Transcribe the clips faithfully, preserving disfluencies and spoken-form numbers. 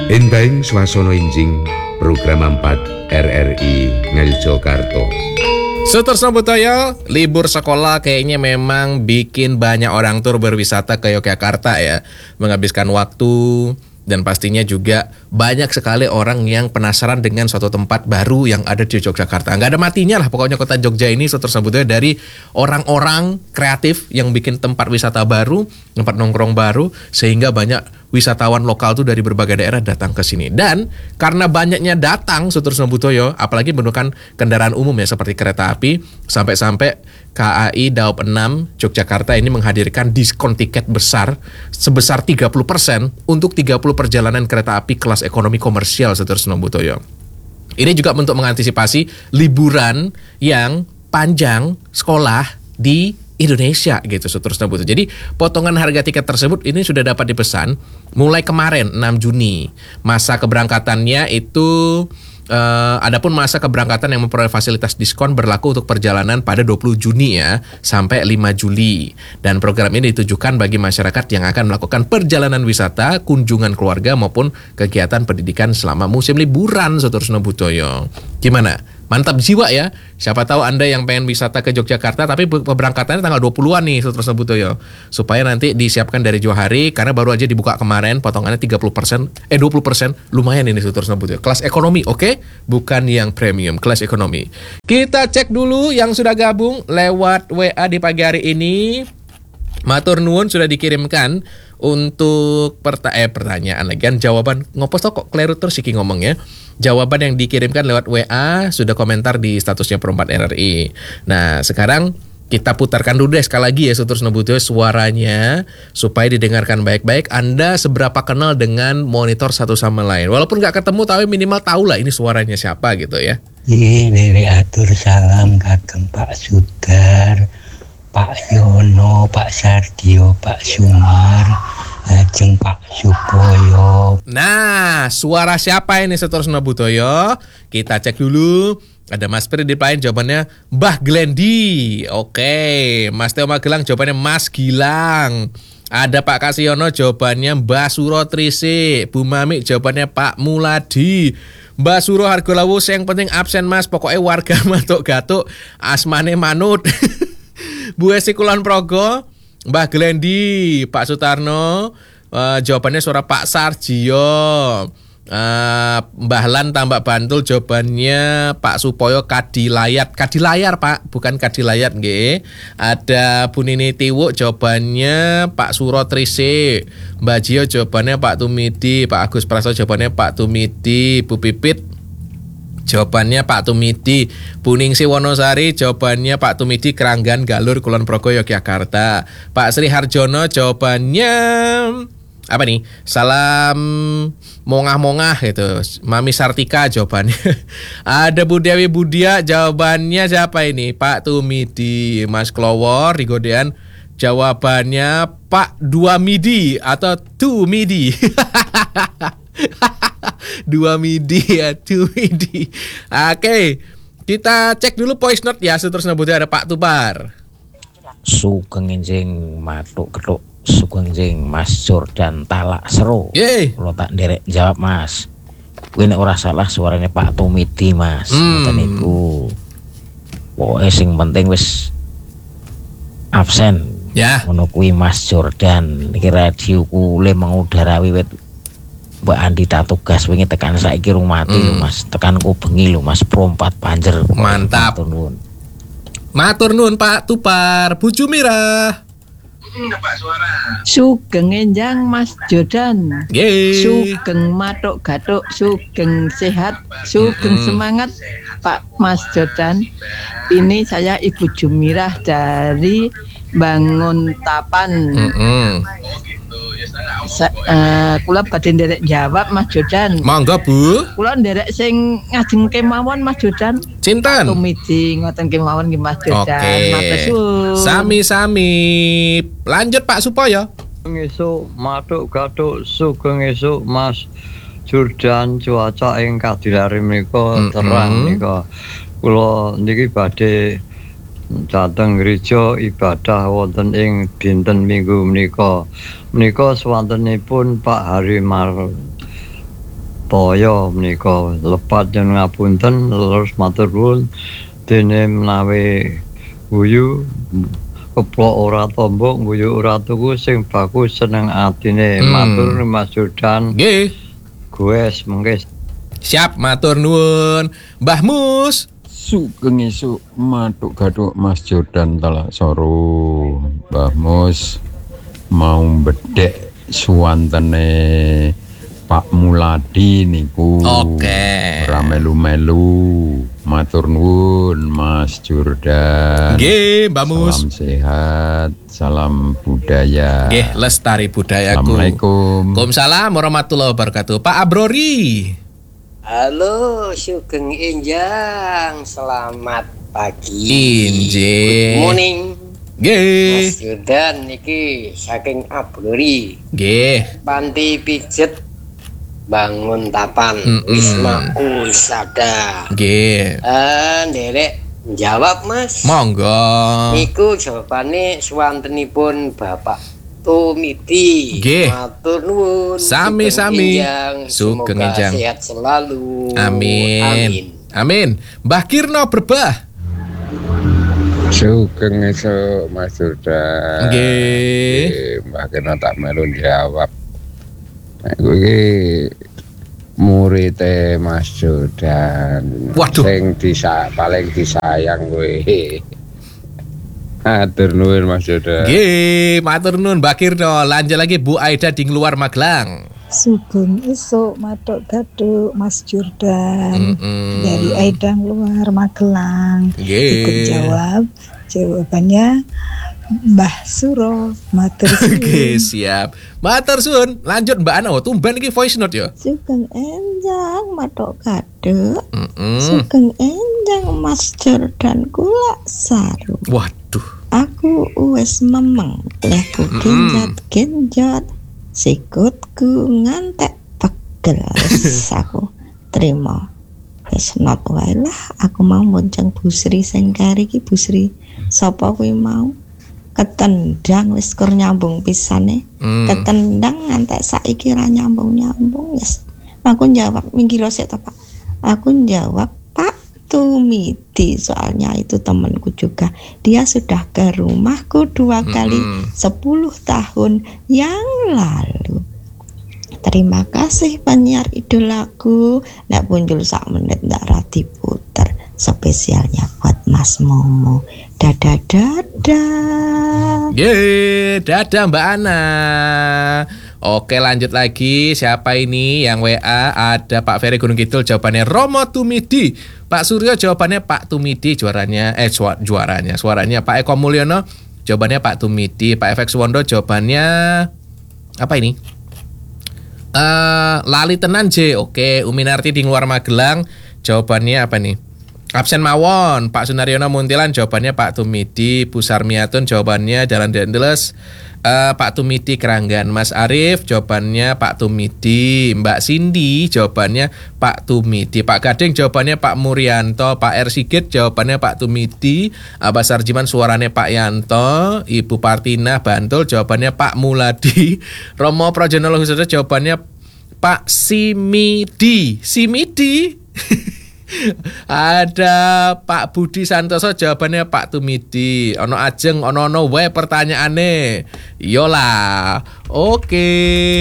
Enteng swasana enjing program empat R R I Ngayogyakarta. Sutersna Budaya, libur sekolah kayaknya memang bikin banyak orang tur berwisata ke Yogyakarta ya, menghabiskan waktu. Dan pastinya juga banyak sekali orang yang penasaran dengan suatu tempat baru yang ada di Yogyakarta. Nggak ada matinya lah pokoknya kota Jogja ini Sutersna Budaya, dari orang-orang kreatif yang bikin tempat wisata baru, tempat nongkrong baru, sehingga banyak wisatawan lokal tuh dari berbagai daerah datang ke sini. Dan karena banyaknya datang Sutersna Budaya, apalagi menggunakan kendaraan umum ya seperti kereta api, sampai-sampai K A I Daop enam Yogyakarta ini menghadirkan diskon tiket besar sebesar tiga puluh persen untuk tiga puluh perjalanan kereta api kelas ekonomi komersial Sutersna Budaya. Ini juga untuk mengantisipasi liburan yang panjang sekolah di Indonesia gitu Sutersna Budaya. Jadi potongan harga tiket tersebut ini sudah dapat dipesan mulai kemarin enam Juni. Masa keberangkatannya itu Uh, adapun masa keberangkatan yang memperoleh fasilitas diskon berlaku untuk perjalanan pada dua puluh Juni ya sampai lima Juli. Dan program ini ditujukan bagi masyarakat yang akan melakukan perjalanan wisata, kunjungan keluarga maupun kegiatan pendidikan selama musim liburan Sutersna Budaya. Gimana? Mantap jiwa ya. Siapa tahu Anda yang pengen wisata ke Yogyakarta tapi keberangkatannya tanggal dua puluhan nih Sutersna Budaya. Supaya nanti disiapkan dari jauh hari karena baru aja dibuka kemarin, potongannya tiga puluh persen eh dua puluh persen. Lumayan ini Sutersna Budaya. Kelas ekonomi, oke? Okay? Bukan yang premium, kelas ekonomi. Kita cek dulu yang sudah gabung lewat W A di pagi hari ini. Matur nuwun sudah dikirimkan untuk perta- eh, pertanyaan lagi kan jawaban ngopos kok kleru terus iki ngomongnya. Jawaban yang dikirimkan lewat W A sudah komentar di statusnya Perempat R R I. Nah, sekarang kita putarkan dulu deh sekali lagi ya Sutersna Budaya suaranya supaya didengarkan baik-baik. Anda seberapa kenal dengan monitor satu sama lain? Walaupun nggak ketemu tapi minimal tahu lah ini suaranya siapa gitu ya. Iya, dari atur salam kagem Pak Sudar, Pak Yono, Pak Sardio, Pak Sumar, ajeng Pak Supoyo. Nah, suara siapa ini Sutersna Budaya? Kita cek dulu. Ada Mas Pri di lain jawabannya Mbah Glendi. Oke, Mas Teo Magelang jawabannya Mas Gilang. Ada Pak Kasiono jawabannya Mbah Suro Trise. Bu Mami jawabannya Pak Muladi. Mbak Suro Hargolawu yang penting absen Mas. Pokoknya warga Matuk Gatuk asmane manut. Bu Esi Kulon Progo, Mbah Glendi, Pak Sutarno, uh, jawabannya suara Pak Sarjio. Uh, Mbah Lan Tambak Bantul jawabannya Pak Supoyo Kadilayat. Kadilayar Pak, bukan Kadilayat nggih. Ada Bu Nini Tiwuk jawabannya Pak Suro Trise. Mbak Jio jawabannya Pak Tumidi. Pak Agus Praso jawabannya Pak Tumidi. Bu Pipit jawabannya Pak Tumidi. Bu Ningsi Wonosari jawabannya Pak Tumidi, Keranggan Galur Kulon Progo Yogyakarta. Pak Sri Harjono jawabannya apa nih? Salam mongah-mongah gitu. Mami Sartika jawabannya. Ada Bu Dewi Budia jawabannya siapa ini? Pak Tumidi. Mas Klowor di Godean jawabannya Pak Dua Midi atau Tu Midi. Dua midi ya, two midi. Oke, kita cek dulu voice note ya Sutersna Budaya. Ada Pak Tubar. Sugeng enjing matuk ketuk, sugeng enjing Mas Jordan Talak Seru. Kalau tak derek jawab Mas. Kuwi nek ora salah suaranya Pak Tumidi Mas. Ngoten hmm. niku. Pokoke sing penting wis absen. Ya. Ngono kuwi Mas Jordan. Iki radioku le mengudara wiwit Mbak Andi tak tugas wingi tekan saiki rung mati hmm. lho Mas. Tekanku bengi lho Mas Perempat Banjer. Mantap. Matur nuwun. Matur nuwun Pak Tupar. Bu Jumirah. Sugeng enjang Mas Jordan. Yeay. Sugeng matuk gatuk, sugeng sehat, sugeng hmm. semangat Pak Mas Jordan. Ini saya Ibu Jumirah dari Bangun Tapan. Mm-hmm. Sa- uh, kula badhe nderek jawab Mas Jordan. Mangga Bu. Kula nderek sing ngajeng kemawon Mas Jordan. Cinten. Tumidi ngoten kemawon nggih Mas Jordan. Oke. Sami-sami. Lanjut Pak Supoyo. Esuk matuk gatuk sugeng esuk Mas Jordan, cuaca ing Kadilare menika mm-hmm. terang nika. Kula niki badhe dateng gereja ibadah wonten ing dinten Minggu menika. Menika swantenipun Pak Hari Mar toya menika lepat yen ngapunten terus matur nuwun dene menawi guyu keplok ora tombo guyu ora tuku sing bagus seneng atine Hmm. matur nuwun Mas Jordan Nggih. Gues mengke Siap, matur nuwun. Mbah Mus. Sugeng esuk matuk gathuk Mas Jordan Talak Soro. Mbah Mus mau bedhek suwantene Pak Muladi niku. Oke. Ora melu-melu. Matur nuwun Mas Jordan. Nggih, Mbah Mus. Salam sehat, salam budaya. Nggih, lestari budayaku. Assalamualaikum. Waalaikumsalam warahmatullahi wabarakatuh. Pak Abrori. Halo, Sugeng Enjang, selamat pagi. Injih. Good morning. Nggih. Mas Jordan niki saking Abrori. Nggih. Panti pijet bangun tapan Mm-mm. Wisma Usada. Nggih. Eh, nderek jawab Mas. Monggo. Niku jawabane swantenipun Bapak Tumiti. Nggih. Matur nuwun. Sami-sami. Sugeng Enjang. Sugeng Semoga Enjang. sehat selalu. Amin. Amin. Amin. Mbah Kirno Berbah. Sugeng esuk Mas Jordan. Nggih. Mbah kena tak melu jawab. Aku iki murid Mas Jordan. Waduh. Sing disa paling disayang kowe. Atur nuwun Mas Jordan. Nggih, matur nuwun Mbah Kirno. Lanjut lagi Bu Aida di luar Magelang. Sugeng esuk matuk gathuk Mas Jordan Mm-mm. dari Aidang luar Magelang. Nggih. Ikut jawab. Jawabannya Mbah Suro. Matur Oke, suwun. siap. Matur suwun. Lanjut Mbak Ana. Oh, tumben iki voice note ya. Sugeng enjang matuk gathuk. Mm-mm. Sugeng enjang Mas Jordan kula saru. Waduh. Aku wis memeng leku genjot-genjot. Sikutku ngantek pegel. Wis aku terima. Wis not wae lah, aku mau monceng busri sing kari iki busri sapa kuwi mau ketendang wis kur nyambung pisane. Hmm. Ketendang ngantek saiki ra nyambung-nyambung wis. Aku jawab minggir sik to Pak. Aku jawab Pak Tumiti, soalnya itu temanku juga. Dia sudah ke rumahku dua kali Mm-mm. sepuluh tahun yang lalu. Terima kasih penyiar idolaku. Nek punjul sak menit ndak ra diputer. Spesialnya buat Mas Momo. Dadah dadah. Yeay, dadah Mbak Ana. Oke, lanjut lagi. Siapa ini yang W A? Ada Pak Ferry Gunung Kidul, jawabannya Romo Tumidi. Pak Suryo jawabannya Pak Tumidi, juaranya eh su- juaranya suaranya Pak Eko Mulyono, jawabannya Pak Tumidi. Pak F X Wondo jawabannya apa ini? Eh, lali tenan J. Oke, Uminarti di luar Magelang, jawabannya apa nih? Absen mawon. Pak Sunaryono Muntilan, jawabannya Pak Tumidi. Bu Sarmiatun jawabannya Jalan Dendeles. Eh, Pak Tumidi Keranggan. Mas Arif jawabannya Pak Tumidi. Mbak Cindy jawabannya Pak Tumidi. Pak Gading jawabannya Pak Murianto. Pak R Sigit jawabannya Pak Tumidi. Abbas Sarjiman suaranya Pak Yanto. Ibu Partina Bantul jawabannya Pak Muladi. Romo Projono Husodo jawabannya Pak Simidi. Simidi. Ada Pak Budi Santoso jawabannya Pak Tumidi. Ono ajeng ono ono wae pertanyaane. Yolah. Oke.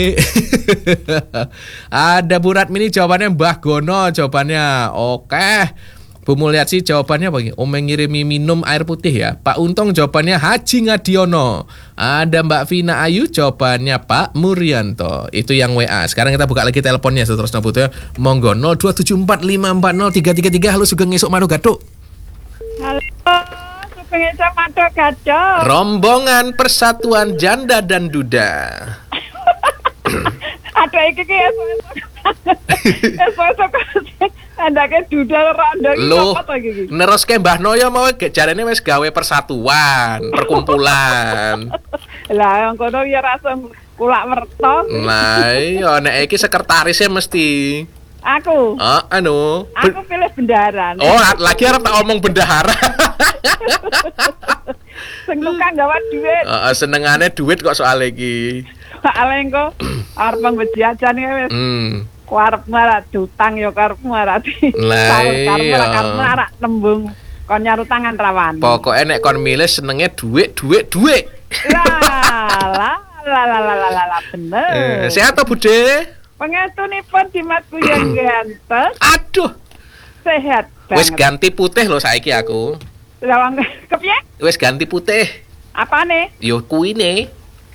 Ada Bu Ratmini jawabannya Mbah Gono jawabannya. Oke. Bu Mulyatsi jawabannya apa? Om ngirimi minum air putih ya. Pak Untung jawabannya Haji Ngadiono. Ada Mbak Vina Ayu jawabannya Pak Murianto. Itu yang W A. Sekarang kita buka lagi teleponnya seterusnya Putih. Monggo nol dua tujuh empat lima empat nol tiga tiga tiga. Halo Sugeng Esuk Madu Gaduk. Halo, Sugeng Esuk Madu Gaduk. Rombongan Persatuan Janda dan Duda. Ada iki ki esuk-esuk. Esuk-esuk andake duda randa iki Loh, apa to iki? neruske Mbah Noyo mau jarene wis gawe persatuan, perkumpulan. Lah yang kono ya rasa kulak merto. Nah, iya nek iki sekretarisnya mesti. Aku. Oh, anu. Aku pilih bendaran. Oh, lagi arep tak omong bendahara. Sing tukang gawe duit. Heeh, senengane duit kok soal iki. Soale engko arep ngbeji ajane wis. Hmm. Kuarep marat utang ya karep marat. Lah iya. Karep marat tembung kon nyarutangan rawan. Pokoke nek kon milih senenge duit, duit, duit. Lah, lah, lah, lah, lah, lah, bener. Eh, sehat to, Bude? Pengetunipun Dimasku yang ganteng. Aduh. Sehat banget. Wis ganti putih lho saiki aku. Lawang kepiye? Wis ganti putih. Apane? Yo kuine.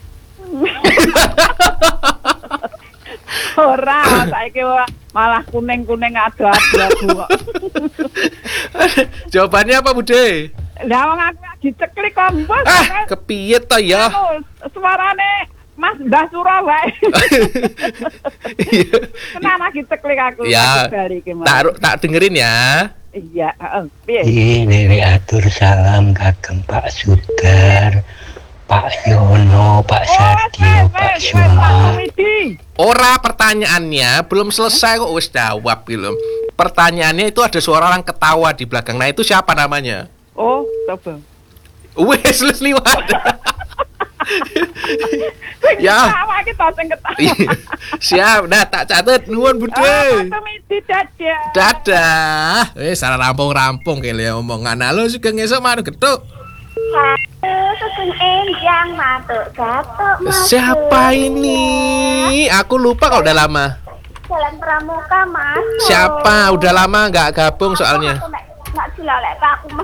Ora, saiki malah kuning-kuning adu-adu kok. Jawabannya apa, Bude? Lah wong aku diceklik kok mbos. Ah, kepiye to ya? Suarane Mas Mbah Surabaya. Kenapa diceklik aku? Ya. Tak tak dengerin ya. Iya, heeh. Piye? Ini atur salam kagem Pak Sudar, Pak Yono, Pak Sardio, Pak Sumar. Ora, pertanyaannya belum selesai kok wis jawab gitu. Pertanyaannya itu ada suara orang ketawa di belakang. Nah, itu siapa namanya? Oh, coba. Wes les liwat. Ya. Ketawa kita sing ketawa. Siap, nah tak catet nuwun Bude. Oh, temiti dadah. Dadah. Wis salah rampung-rampung kele omongan. Halo Sugeng esuk maru getuk. Sugeng enjang matuk gatuk. Siapa ini? Aku lupa kalau udah lama. Jalan Pramuka, Mas. Siapa? Udah lama nggak gabung soalnya. Nggak dilalek aku